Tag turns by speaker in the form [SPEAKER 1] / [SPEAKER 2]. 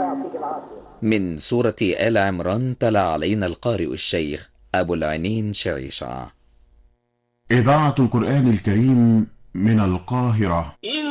[SPEAKER 1] من سورة آل عمران تلا علينا القارئ الشيخ أبو العينين شعيشة.
[SPEAKER 2] إذاعة القرآن الكريم من القاهرة.